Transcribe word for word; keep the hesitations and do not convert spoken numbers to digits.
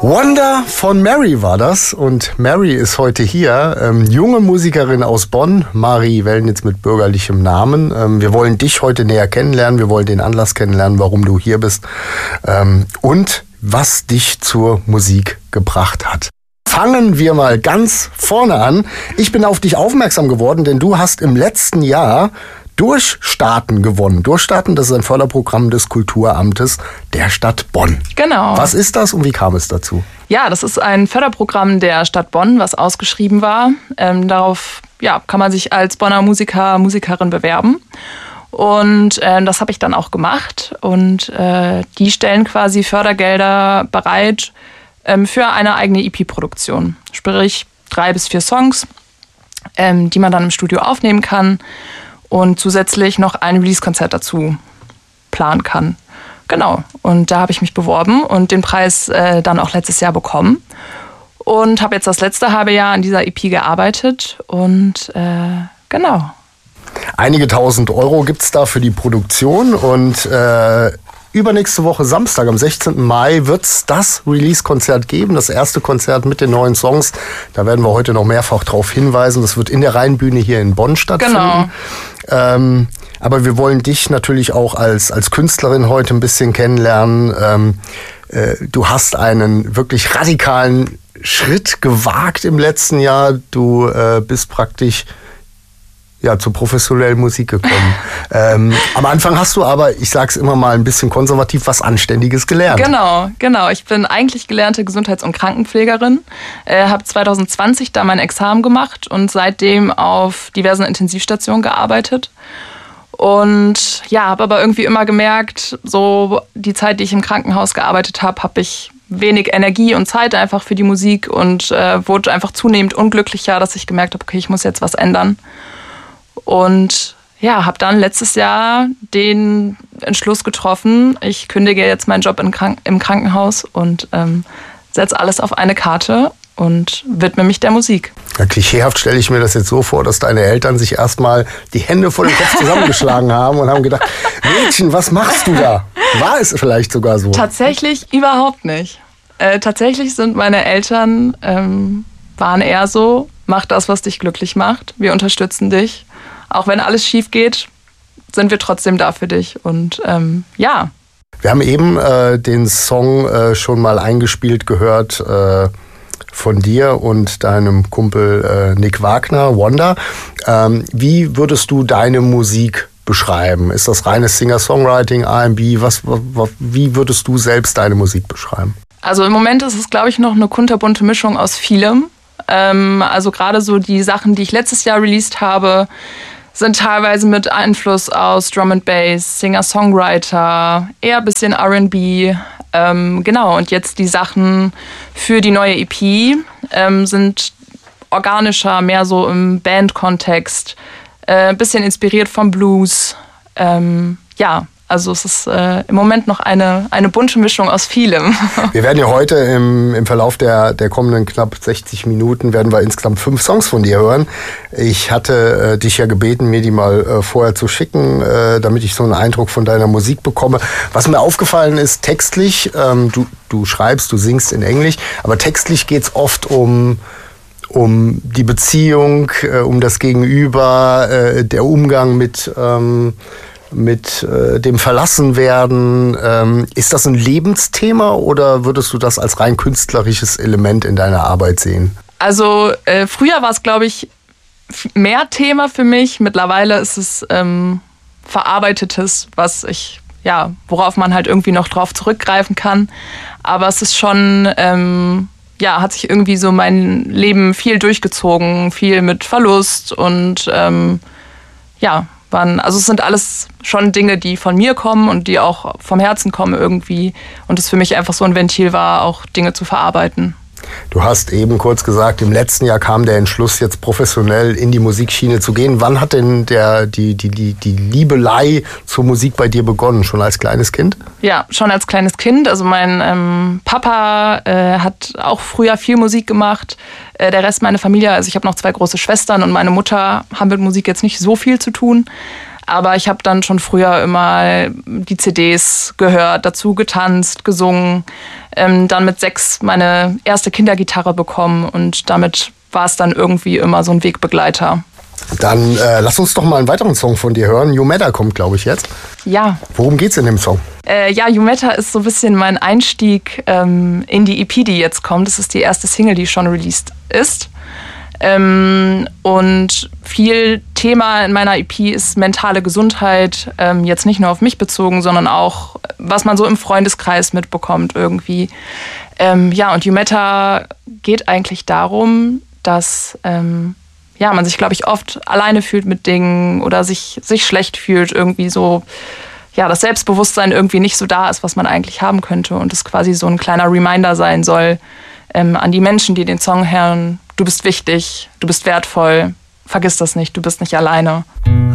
Wonder von Mary war das und Mary ist heute hier, ähm, junge Musikerin aus Bonn, Mari Wellnitz mit bürgerlichem Namen. Ähm, wir wollen dich heute näher kennenlernen, wir wollen den Anlass kennenlernen, warum du hier bist ähm, und was dich zur Musik gebracht hat. Fangen wir mal ganz vorne an. Ich bin auf dich aufmerksam geworden, denn du hast im letzten Jahr Durchstarten gewonnen. Durchstarten, das ist ein Förderprogramm des Kulturamtes der Stadt Bonn. Genau. Was ist das und wie kam es dazu? Ja, das ist ein Förderprogramm der Stadt Bonn, was ausgeschrieben war. Ähm, darauf ja, kann man sich als Bonner Musiker, Musikerin bewerben. Und äh, das habe ich dann auch gemacht. Und äh, die stellen quasi Fördergelder bereit ähm, für eine eigene E P-Produktion. Sprich drei bis vier Songs, ähm, die man dann im Studio aufnehmen kann. Und zusätzlich noch ein Release-Konzert dazu planen kann. Genau, und da habe ich mich beworben und den Preis äh, dann auch letztes Jahr bekommen. Und habe jetzt das letzte halbe Jahr an dieser E P gearbeitet und äh, genau. Einige tausend Euro gibt es da für die Produktion und äh, übernächste Woche Samstag, am sechzehnten Mai, wird es das Release-Konzert geben, das erste Konzert mit den neuen Songs. Da werden wir heute noch mehrfach darauf hinweisen. Das wird in der Rheinbühne hier in Bonn stattfinden. Genau. Ähm, aber wir wollen dich natürlich auch als, als Künstlerin heute ein bisschen kennenlernen. Ähm, äh, du hast einen wirklich radikalen Schritt gewagt im letzten Jahr. Du äh, bist praktisch ja, zur professionellen Musik gekommen. ähm, am Anfang hast du aber, ich sag's immer mal ein bisschen konservativ, was Anständiges gelernt. Genau, genau. Ich bin eigentlich gelernte Gesundheits- und Krankenpflegerin, äh, habe zwanzig zwanzig da mein Examen gemacht und seitdem auf diversen Intensivstationen gearbeitet. Und ja, habe aber irgendwie immer gemerkt, so die Zeit, die ich im Krankenhaus gearbeitet habe, habe ich wenig Energie und Zeit einfach für die Musik und äh, wurde einfach zunehmend unglücklicher, dass ich gemerkt habe, okay, ich muss jetzt was ändern. Und ja, habe dann letztes Jahr den Entschluss getroffen, ich kündige jetzt meinen Job im, Krank- im Krankenhaus und ähm, setze alles auf eine Karte und widme mich der Musik. Ja, klischeehaft stelle ich mir das jetzt so vor, dass deine Eltern sich erstmal die Hände vor dem Kopf zusammengeschlagen haben und haben gedacht, Mädchen, was machst du da? War es vielleicht sogar so? Tatsächlich überhaupt nicht. Äh, tatsächlich sind meine Eltern, ähm, waren eher so, mach das, was dich glücklich macht. Wir unterstützen dich. Auch wenn alles schief geht, sind wir trotzdem da für dich. Und ähm, ja. Wir haben eben äh, den Song äh, schon mal eingespielt gehört äh, von dir und deinem Kumpel äh, Nick Wagner, Wonder. Ähm, wie würdest du deine Musik beschreiben? Ist das reines Singer-Songwriting, R and B? Was, was, wie würdest du selbst deine Musik beschreiben? Also im Moment ist es, glaube ich, noch eine kunterbunte Mischung aus vielem. Ähm, also gerade so die Sachen, die ich letztes Jahr released habe, sind teilweise mit Einfluss aus Drum and Bass, Singer-Songwriter, eher ein bisschen R and B. Ähm, genau, und jetzt die Sachen für die neue E P ähm, sind organischer, mehr so im Band-Kontext, äh, ein bisschen inspiriert vom Blues. Ähm, ja, also es ist äh, im Moment noch eine, eine bunte Mischung aus vielem. Wir werden ja heute im, im Verlauf der, der kommenden knapp sechzig Minuten werden wir insgesamt fünf Songs von dir hören. Ich hatte äh, dich ja gebeten, mir die mal äh, vorher zu schicken, äh, damit ich so einen Eindruck von deiner Musik bekomme. Was mir aufgefallen ist, textlich, ähm, du, du schreibst, du singst in Englisch, aber textlich geht's oft um um die Beziehung, äh, um das Gegenüber, äh, der Umgang mit ähm, mit äh, dem Verlassenwerden. Ähm, ist das ein Lebensthema oder würdest du das als rein künstlerisches Element in deiner Arbeit sehen? Also äh, früher war es, glaube ich, mehr Thema für mich. Mittlerweile ist es ähm, Verarbeitetes, was ich, ja, worauf man halt irgendwie noch drauf zurückgreifen kann. Aber es ist schon, ähm, ja, hat sich irgendwie so mein Leben viel durchgezogen, viel mit Verlust und ähm, ja, waren, also es sind alles schon Dinge, die von mir kommen und die auch vom Herzen kommen irgendwie. Und es für mich einfach so ein Ventil war, auch Dinge zu verarbeiten. Du hast eben kurz gesagt, im letzten Jahr kam der Entschluss, jetzt professionell in die Musikschiene zu gehen. Wann hat denn der, die, die, die, die Liebelei zur Musik bei dir begonnen? Schon als kleines Kind? Ja, schon als kleines Kind. Also mein ähm, Papa äh, hat auch früher viel Musik gemacht. Äh, der Rest meiner Familie, also ich habe noch zwei große Schwestern und meine Mutter haben mit Musik jetzt nicht so viel zu tun. Aber ich habe dann schon früher immer die C Ds gehört, dazu getanzt, gesungen, ähm, dann mit sechs meine erste Kindergitarre bekommen und damit war es dann irgendwie immer so ein Wegbegleiter. Dann äh, lass uns doch mal einen weiteren Song von dir hören. You Matter kommt, glaube ich, jetzt. Ja. Worum geht's in dem Song? Äh, ja, You Matter ist so ein bisschen mein Einstieg ähm, in die E P, die jetzt kommt. Das ist die erste Single, die schon released ist. Ähm, und viel Thema in meiner E P ist mentale Gesundheit, ähm, jetzt nicht nur auf mich bezogen, sondern auch, was man so im Freundeskreis mitbekommt irgendwie. Ähm, ja, und You Matter geht eigentlich darum, dass ähm, ja, man sich, glaube ich, oft alleine fühlt mit Dingen oder sich, sich schlecht fühlt, irgendwie so, ja, das Selbstbewusstsein irgendwie nicht so da ist, was man eigentlich haben könnte und es quasi so ein kleiner Reminder sein soll ähm, an die Menschen, die den Song hören. Du bist wichtig, du bist wertvoll, vergiss das nicht, du bist nicht alleine.